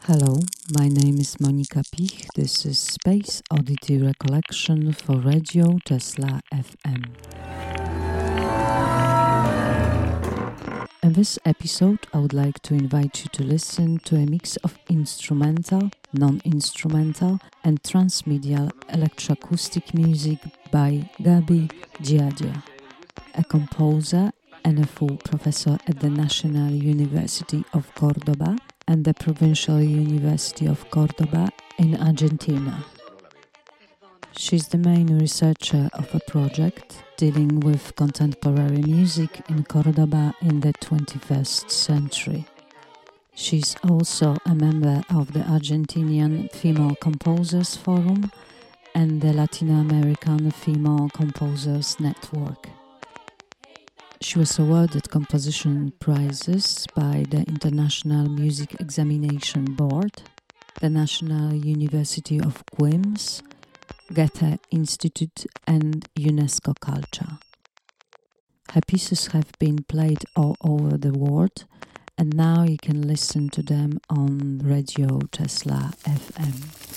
Hello, my name is Monika Pich. This is Space Oddity Recollection for Radio Tesla FM. In this episode, I would like to invite you to listen to a mix of instrumental, non-instrumental and transmedial electroacoustic music by Gabi Dziadzia, a composer and a full professor at the National University of Cordoba and the Provincial University of Cordoba in Argentina. She's the main researcher of a project dealing with contemporary music in Cordoba in the 21st century. She's also a member of the Argentinian Female Composers Forum and the Latin American Female Composers Network. She was awarded composition prizes by the International Music Examination Board, the National University of Queens, Goethe Institute and UNESCO Culture. Her pieces have been played all over the world, and now you can listen to them on Radio Tesla FM.